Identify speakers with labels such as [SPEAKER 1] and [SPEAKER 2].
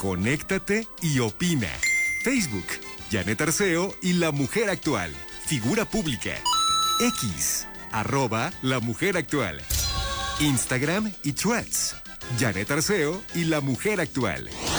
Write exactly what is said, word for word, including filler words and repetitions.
[SPEAKER 1] Conéctate y opina. Facebook, Janet Arceo y La Mujer Actual. Figura pública. X, arroba La Mujer Actual. Instagram y Threads, Janet Arceo y La Mujer Actual.